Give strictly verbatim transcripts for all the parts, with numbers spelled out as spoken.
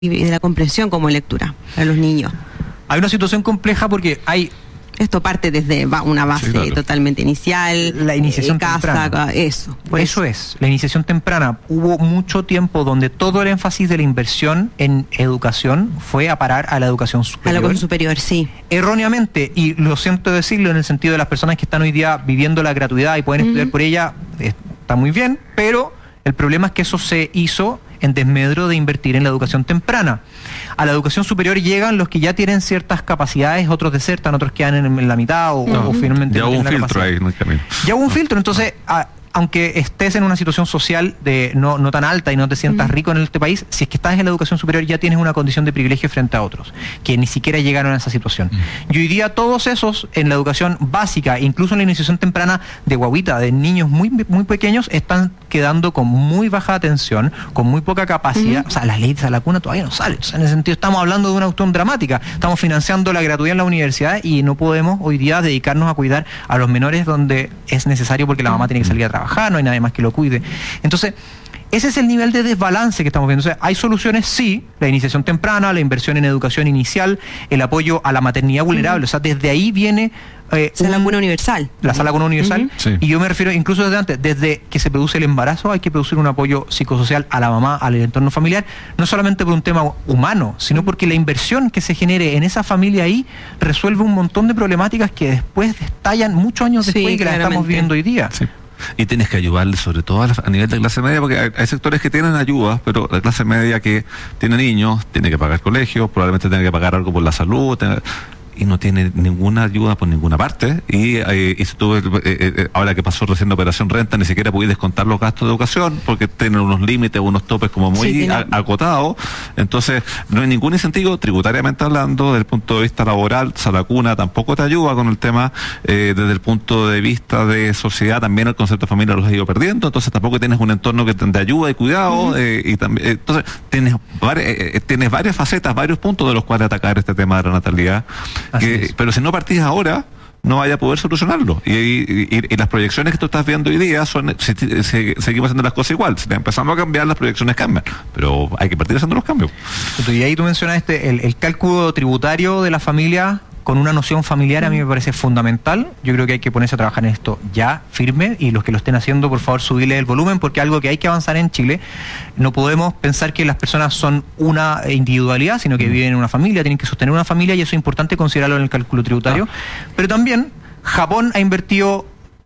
y de la comprensión como lectura para los niños. Hay una situación compleja porque hay... Esto parte desde una base sí, claro. totalmente inicial. La iniciación eh, casa, temprana. Eso. Pues. Eso es, la iniciación temprana. Hubo mucho tiempo donde todo el énfasis de la inversión en educación fue a parar a la educación superior. A la educación superior, sí. Erróneamente, y lo siento decirlo en el sentido de las personas que están hoy día viviendo la gratuidad y pueden uh-huh. estudiar por ella, está muy bien, pero el problema es que eso se hizo en desmedro de invertir en la educación temprana. A la educación superior llegan los que ya tienen ciertas capacidades, otros desertan, otros quedan en, en la mitad o, no, o finalmente ya no hubo un la filtro capacidad. ahí en el camino. Ya hubo un filtro, entonces... A, aunque estés en una situación social de no, no tan alta y no te sientas uh-huh. rico en este país, si es que estás en la educación superior ya tienes una condición de privilegio frente a otros, que ni siquiera llegaron a esa situación. Uh-huh. Y hoy día todos esos en la educación básica, incluso en la iniciación temprana de guaguita, de niños muy, muy pequeños, están quedando con muy baja atención, con muy poca capacidad. Uh-huh. O sea, la ley de la cuna todavía no sale. O sea, en ese sentido estamos hablando de una cuestión dramática. Estamos financiando la gratuidad en la universidad y no podemos hoy día dedicarnos a cuidar a los menores donde es necesario porque la mamá tiene que salir a trabajar, no hay nadie más que lo cuide. Entonces, ese es el nivel de desbalance que estamos viendo. O sea, hay soluciones, sí, la iniciación temprana, la inversión en educación inicial, el apoyo a la maternidad vulnerable. Uh-huh. O sea, desde ahí viene... Eh, Sala un, cuna universal. La sala cuna universal. Uh-huh. Sí. Y yo me refiero incluso desde antes, desde que se produce el embarazo, hay que producir un apoyo psicosocial a la mamá, al entorno familiar, no solamente por un tema humano, sino porque la inversión que se genere en esa familia ahí resuelve un montón de problemáticas que después estallan muchos años después sí, y que las estamos viviendo hoy día. Sí. Y tienes que ayudarle sobre todo a, la, a nivel de clase media, porque hay, hay sectores que tienen ayudas, pero la clase media que tiene niños, tiene que pagar colegios, probablemente tenga que pagar algo por la salud, tenga, y no tiene ninguna ayuda por ninguna parte, y, eh, y se tuvo, eh, eh, ahora que pasó recién la operación renta, ni siquiera pudiste descontar los gastos de educación, porque tienen unos límites, unos topes como muy sí, a, acotados, entonces no hay ningún incentivo, tributariamente hablando, desde el punto de vista laboral, Sala Cuna tampoco te ayuda con el tema, eh, desde el punto de vista de sociedad, también el concepto de familia los ha ido perdiendo, entonces tampoco tienes un entorno que te ayuda y cuidado, uh-huh. eh, y también, eh, entonces tienes, vari, eh, tienes varias facetas, varios puntos de los cuales atacar este tema de la natalidad. Que, pero si no partís ahora, no vaya a poder solucionarlo. Y, y, y, y las proyecciones que tú estás viendo hoy día son, si, si, si, seguimos haciendo las cosas igual. Si empezamos a cambiar, las proyecciones cambian. Pero hay que partir haciendo los cambios. Y ahí tú mencionaste el, el cálculo tributario de la familia con una noción familiar. A mí me parece fundamental. Yo creo que hay que ponerse a trabajar en esto ya, firme, y los que lo estén haciendo, por favor, subirle el volumen, porque algo que hay que avanzar en Chile. No podemos pensar que las personas son una individualidad, sino que viven en una familia, tienen que sostener una familia, y eso es importante considerarlo en el cálculo tributario. Ah. Pero también Japón ha invertido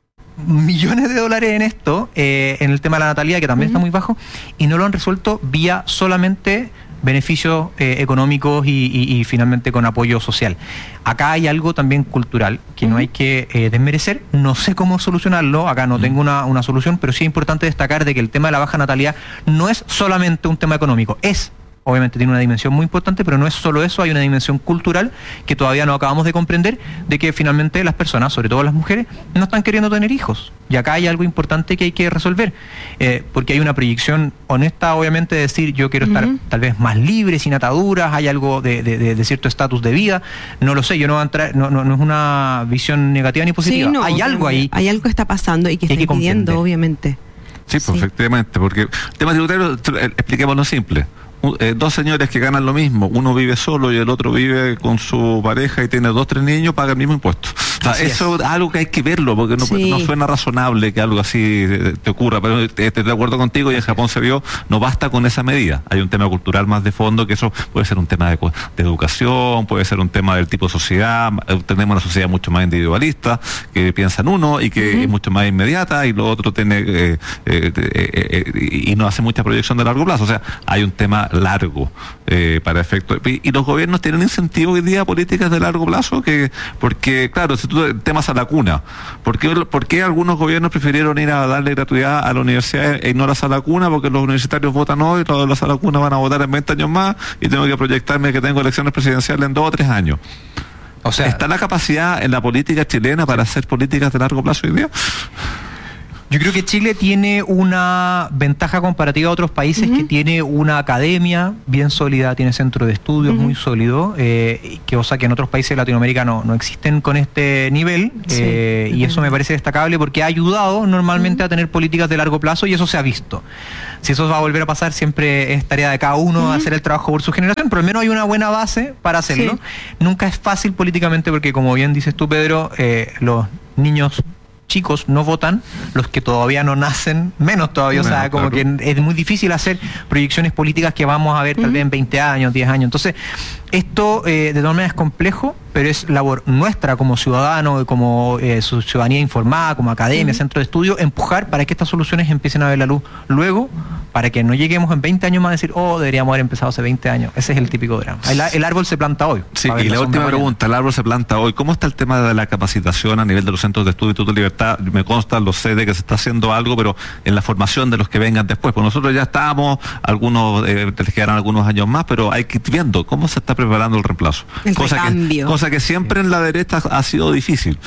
millones de dólares en esto, eh, en el tema de la natalidad, que también uh-huh. está muy bajo, y no lo han resuelto vía solamente beneficios eh, económicos y, y, y finalmente con apoyo social. Acá hay algo también cultural que uh-huh. no hay que eh, desmerecer. No sé cómo solucionarlo, acá no uh-huh. tengo una, una solución, pero sí es importante destacar de que el tema de la baja natalidad no es solamente un tema económico, es... Obviamente tiene una dimensión muy importante, pero no es solo eso, hay una dimensión cultural que todavía no acabamos de comprender, de que finalmente las personas, sobre todo las mujeres, no están queriendo tener hijos. Y acá hay algo importante que hay que resolver, eh, porque hay una proyección honesta, obviamente, de decir yo quiero estar uh-huh. tal vez más libre, sin ataduras, hay algo de, de, de, de cierto estatus de vida, no lo sé, yo no voy a entrar, no, no, no es una visión negativa ni positiva, sí, no, hay algo ahí. Hay algo que está pasando y que está impidiendo, obviamente. Sí, pues sí, efectivamente, porque el tema tributario, expliquémoslo simple. Eh, dos señores que ganan lo mismo, uno vive solo y el otro vive con su pareja y tiene dos, tres niños, paga el mismo impuesto. O sea, eso es algo que hay que verlo, porque no, sí. no suena razonable que algo así te ocurra, pero estoy de acuerdo contigo, y en Japón se vio, no basta con esa medida, hay un tema cultural más de fondo, que eso puede ser un tema de, de educación, puede ser un tema del tipo de sociedad, tenemos una sociedad mucho más individualista, que piensa en uno y que uh-huh. es mucho más inmediata, y lo otro tiene, eh, eh, eh, eh, y no hace mucha proyección de largo plazo, o sea, hay un tema largo eh, para efecto, y, y los gobiernos tienen incentivo hoy día a políticas de largo plazo, que porque claro, si tú temas a la cuna, ¿por qué, ¿por qué algunos gobiernos prefirieron ir a darle gratuidad a la universidad e ignorar a la cuna? Porque los universitarios votan hoy, todos los de la cuna van a votar en veinte años más, y tengo que proyectarme que tengo elecciones presidenciales en dos o tres años. O sea, ¿está la capacidad en la política chilena para hacer políticas de largo plazo hoy día? Yo creo que Chile tiene una ventaja comparativa a otros países, uh-huh. que tiene una academia bien sólida, tiene centro de estudios uh-huh. muy sólido, eh, que cosa que en otros países de Latinoamérica no, no existen con este nivel, sí. eh, uh-huh. y eso me parece destacable porque ha ayudado normalmente uh-huh. a tener políticas de largo plazo y eso se ha visto. Si eso va a volver a pasar, siempre es tarea de cada uno uh-huh. hacer el trabajo por su generación, pero al menos hay una buena base para hacerlo. Sí. Nunca es fácil políticamente porque, como bien dices tú, Pedro, eh, los niños chicos no votan, los que todavía no nacen menos todavía, bueno, o sea, como claro. que es muy difícil hacer proyecciones políticas que vamos a ver tal uh-huh. vez en veinte años, diez años. Entonces, esto eh, de todas maneras es complejo, pero es labor nuestra como ciudadano, como eh, su ciudadanía informada, como academia, uh-huh. centro de estudio, empujar para que estas soluciones empiecen a ver la luz luego, para que no lleguemos en veinte años más a decir, oh, deberíamos haber empezado hace veinte años. Ese es el típico drama. El, el árbol se planta hoy. Sí, y la última pregunta, el árbol se planta hoy. ¿Cómo está el tema de la capacitación a nivel de los centros de estudio y Instituto de Libertad? Me consta, lo sé de que se está haciendo algo, pero en la formación de los que vengan después. Pues nosotros ya estamos, algunos eh, les quedarán algunos años más, pero hay que ir viendo cómo se está preparando el reemplazo. El cosa que, cosa que siempre en la derecha ha sido difícil.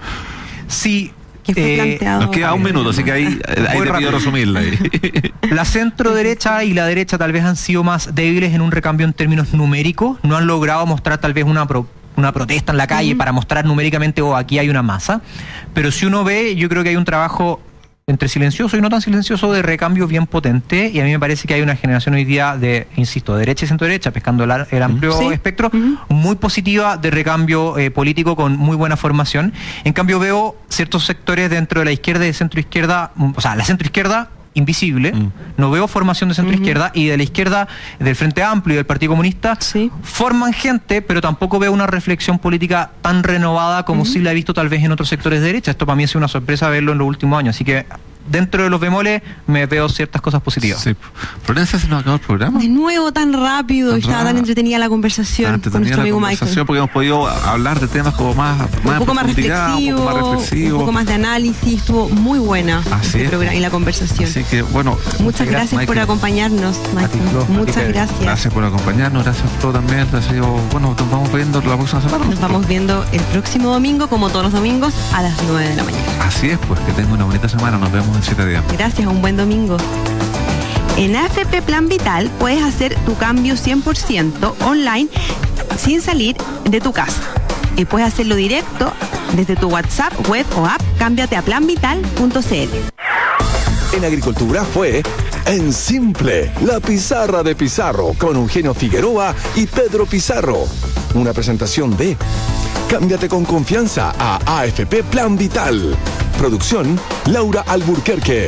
Sí. Que fue eh, planteado. Nos queda un minuto, así que ahí, ahí te pido resumirla. La centro derecha y la derecha tal vez han sido más débiles en un recambio en términos numéricos, no han logrado mostrar tal vez una pro, una protesta en la calle uh-huh. para mostrar numéricamente, oh, aquí hay una masa, pero si uno ve, yo creo que hay un trabajo entre silencioso y no tan silencioso de recambio bien potente, y a mí me parece que hay una generación hoy día de, insisto, derecha y centro derecha, pescando el, el amplio ¿Sí? espectro, uh-huh. muy positiva de recambio eh, político con muy buena formación. En cambio veo ciertos sectores dentro de la izquierda y de centro izquierda, o sea, la centro izquierda invisible, mm. no veo formación de centro uh-huh. izquierda, y de la izquierda, del Frente Amplio y del Partido Comunista, sí. forman gente, pero tampoco veo una reflexión política tan renovada como uh-huh. sí la he visto tal vez en otros sectores de derecha. Esto para mí ha sido una sorpresa verlo en los últimos años, así que dentro de los bemoles me veo ciertas cosas positivas. Sí. Florencia, se nos acabó el programa. De nuevo tan rápido, tan estaba raro. Tan entretenida la conversación tan con nuestro amigo Michael. Porque hemos podido hablar de temas como más, más un poco más reflexivo, un poco más reflexivo, un poco más de análisis, estuvo muy buena este programa y la conversación. Así que bueno, muchas gracias Michael. por acompañarnos, Michael. Flo, muchas gracias. Gracias por acompañarnos, gracias Flo también. Bueno, nos vamos viendo la próxima semana. Nos vamos viendo el próximo domingo, como todos los domingos, a las nueve de la mañana. Así es, pues que tenga una bonita semana, nos vemos en siete días. Gracias, un buen domingo. En A F P Plan Vital puedes hacer tu cambio cien por ciento online sin salir de tu casa. Y puedes hacerlo directo desde tu WhatsApp, web o app. Cámbiate a plan vital punto c l. En Agricultura fue En Simple, la pizarra de Pizarro con Eugenio Figueroa y Pedro Pizarro. Una presentación de Cámbiate con confianza a A F P Plan Vital. Producción, Laura Alburquerque.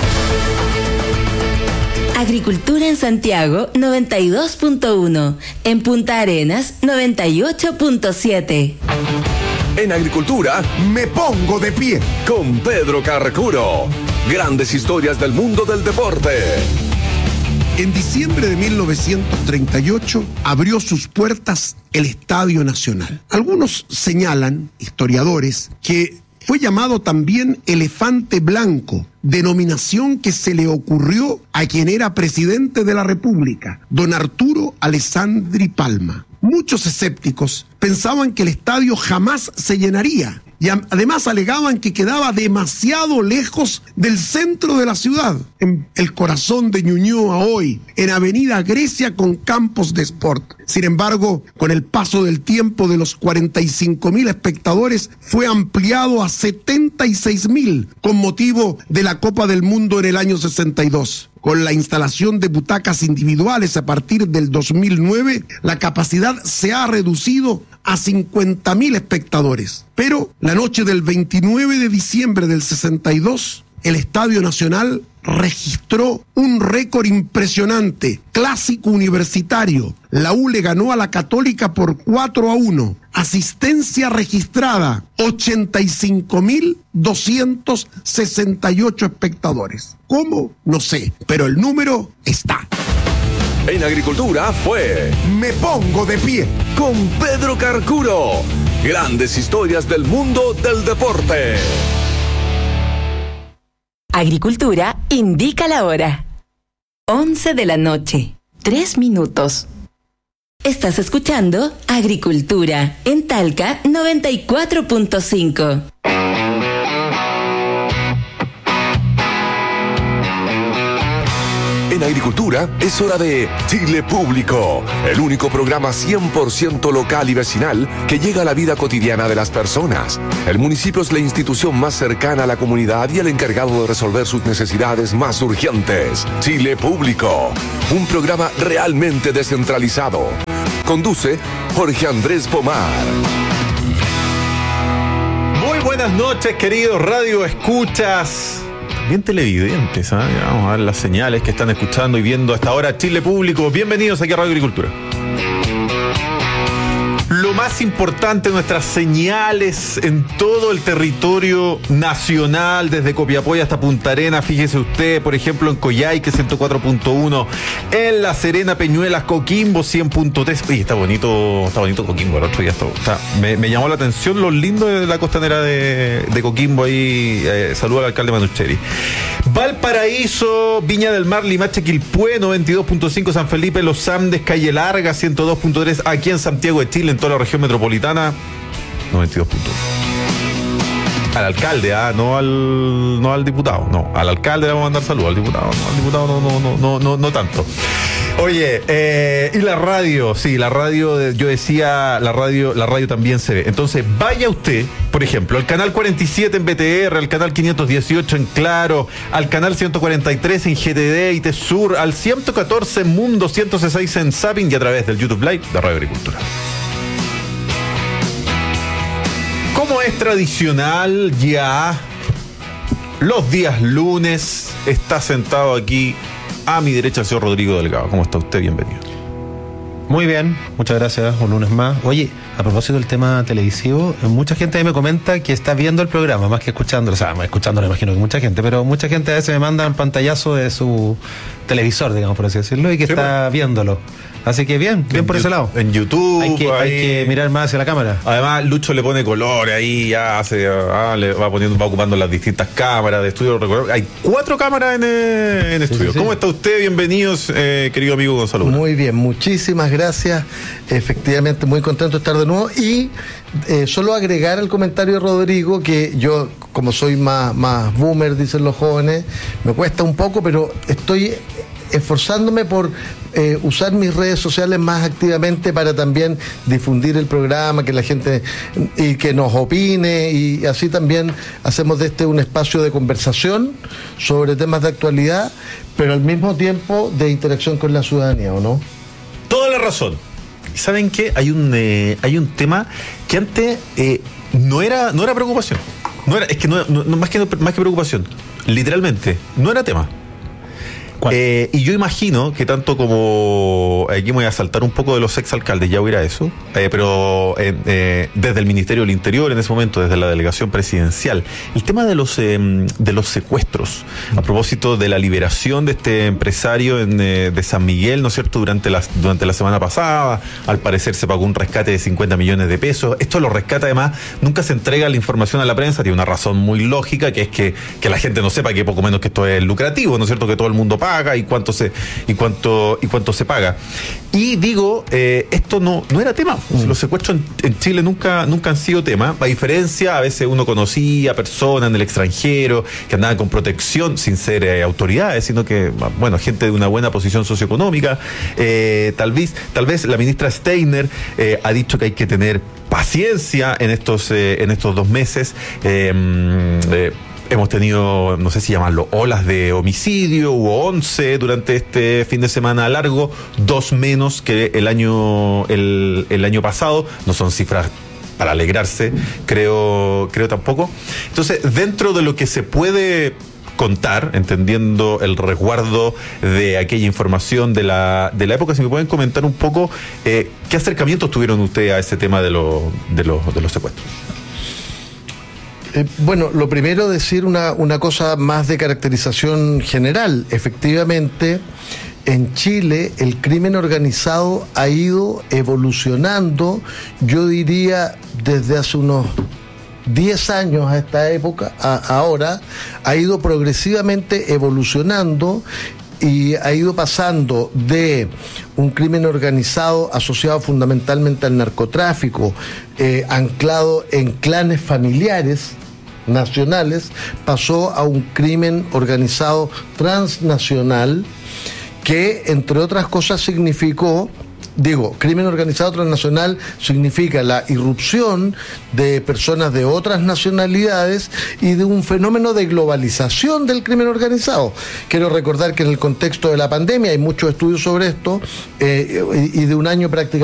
Agricultura en Santiago, noventa y dos punto uno. En Punta Arenas, noventa y ocho punto siete. En Agricultura, Me Pongo de Pie con Pedro Carcuro. Grandes historias del mundo del deporte. En diciembre de mil novecientos treinta y ocho abrió sus puertas el Estadio Nacional. Algunos señalan, historiadores, que fue llamado también Elefante Blanco, denominación que se le ocurrió a quien era presidente de la República, don Arturo Alessandri Palma. Muchos escépticos pensaban que el estadio jamás se llenaría y además alegaban que quedaba demasiado lejos del centro de la ciudad, en el corazón de Ñuñoa hoy, en Avenida Grecia con campos de sport. Sin embargo, con el paso del tiempo, de los cuarenta y cinco mil espectadores fue ampliado a setenta y seis mil con motivo de la Copa del Mundo en el año sesenta y dos. Con la instalación de butacas individuales a partir del dos mil nueve, la capacidad se ha reducido a cincuenta mil espectadores. Pero la noche del veintinueve de diciembre del sesenta y dos, el Estadio Nacional registró un récord impresionante, clásico universitario. La U le ganó a la Católica por cuatro a uno. Asistencia registrada, ochenta y cinco mil doscientos sesenta y ocho espectadores. ¿Cómo? No sé, pero el número está. En Agricultura fue Me Pongo de Pie con Pedro Carcuro. Grandes historias del mundo del deporte. Agricultura indica la hora. once de la noche, tres minutos. Estás escuchando Agricultura en Talca noventa y cuatro punto cinco. En agricultura es hora de Chile Público, el único programa cien por ciento local y vecinal que llega a la vida cotidiana de las personas. El municipio es la institución más cercana a la comunidad y el encargado de resolver sus necesidades más urgentes. Chile Público, un programa realmente descentralizado. Conduce Jorge Andrés Pomar. Muy buenas noches, queridos radio escuchas. Bien televidentes, ¿eh? Vamos a ver las señales que están escuchando y viendo hasta ahora. Chile Público, bienvenidos aquí a Radio Agricultura. Lo más importante, nuestras señales en todo el territorio nacional, desde Copiapó hasta Punta Arenas. Fíjese usted, por ejemplo, en Coyhaique ciento cuatro punto uno, en La Serena, Peñuelas, Coquimbo cien punto tres. Oye, está bonito, está bonito Coquimbo, el otro día esto. Está, me, me llamó la atención lo lindo de la costanera de, de Coquimbo ahí. Eh, saludo al alcalde Manucheri. Valparaíso, Viña del Mar, Limache, Quilpué, noventa y dos punto cinco, San Felipe, Los Andes, Calle Larga, ciento dos punto tres, aquí en Santiago de Chile, en toda la región metropolitana, noventa y dos punto uno. Al alcalde, ¿ah? no al no al diputado, no, al alcalde le vamos a mandar saludos, al diputado, no, al diputado no, no, no, no, no, no tanto. Oye, eh, y la radio, sí, la radio, yo decía, la radio, la radio también se ve. Entonces, vaya usted, por ejemplo, al canal cuarenta y siete en B T R, al canal quinientos dieciocho en Claro, al canal ciento cuarenta y tres en G T D y T-Sur, al ciento catorce en Mundo, ciento seis en Zapping y a través del YouTube Live de Radio Agricultura. Como es tradicional ya, los días lunes está sentado aquí a mi derecha el señor Rodrigo Delgado. ¿Cómo está usted? Bienvenido. Muy bien, muchas gracias, un lunes más. Oye, a propósito del tema televisivo, mucha gente me comenta que está viendo el programa, más que escuchándolo. O sea, escuchándolo imagino que mucha gente, pero mucha gente a veces me manda un pantallazo de su televisor, digamos, por así decirlo, y que sí, está viéndolo. Así que bien, bien por ese lado. En YouTube. Hay que, hay que mirar más hacia la cámara. Además, Lucho le pone color ahí, ya hace, ah, le va poniendo, va ocupando las distintas cámaras de estudio. Hay cuatro cámaras en, eh, en estudio. Sí, sí, sí. ¿Cómo está usted? Bienvenidos, eh, querido amigo Gonzalo. Muy bien, muchísimas gracias. Efectivamente, muy contento de estar de nuevo. Y eh, solo agregar al comentario de Rodrigo que yo, como soy más, más boomer, dicen los jóvenes, me cuesta un poco, pero estoy esforzándome por eh, usar mis redes sociales más activamente para también difundir el programa, que la gente y que nos opine, y así también hacemos de este un espacio de conversación sobre temas de actualidad, pero al mismo tiempo de interacción con la ciudadanía, ¿o no? Toda la razón. ¿Y saben qué? Hay un eh, hay un tema que antes eh, no era no era preocupación. No era, es que no, no, no más que más que preocupación. Literalmente, no era tema. Eh, y yo imagino que tanto como aquí me voy a saltar un poco de los exalcaldes, ya voy a ir a eso, eh, pero eh, eh, desde el Ministerio del Interior en ese momento, desde la delegación presidencial, el tema de los eh, de los secuestros, a propósito de la liberación de este empresario en, eh, de San Miguel, ¿no es cierto?, durante la, durante la semana pasada, al parecer se pagó un rescate de cincuenta millones de pesos. Esto lo rescata, además, nunca se entrega la información a la prensa, tiene una razón muy lógica, que es que, que la gente no sepa que poco menos que esto es lucrativo, ¿no es cierto?, que todo el mundo paga y cuánto se y cuánto y cuánto se paga. Y digo, eh, esto no no era tema. Mm. Los secuestros en, en Chile nunca nunca han sido tema. A diferencia, a veces uno conocía personas en el extranjero que andaban con protección sin ser eh, autoridades, sino que, bueno, gente de una buena posición socioeconómica. Eh, tal vez tal vez la ministra Steiner eh, ha dicho que hay que tener paciencia en estos eh, en estos dos meses. Eh, eh, Hemos tenido, no sé si llamarlo, olas de homicidio, hubo once durante este fin de semana largo, dos menos que el año el, el año pasado. No son cifras para alegrarse, creo, creo tampoco. Entonces, dentro de lo que se puede contar, entendiendo el resguardo de aquella información de la de la época, si me pueden comentar un poco eh, qué acercamientos tuvieron ustedes a ese tema de, lo, de, los, de los secuestros. Eh, bueno, lo primero, decir una, una cosa más de caracterización general. Efectivamente, en Chile el crimen organizado ha ido evolucionando, yo diría desde hace unos diez años a esta época, a, ahora, ha ido progresivamente evolucionando y ha ido pasando de un crimen organizado asociado fundamentalmente al narcotráfico, eh, anclado en clanes familiares nacionales, pasó a un crimen organizado transnacional que entre otras cosas significó, digo, crimen organizado transnacional significa la irrupción de personas de otras nacionalidades y de un fenómeno de globalización del crimen organizado. Quiero recordar que en el contexto de la pandemia hay muchos estudios sobre esto, eh, y de un año prácticamente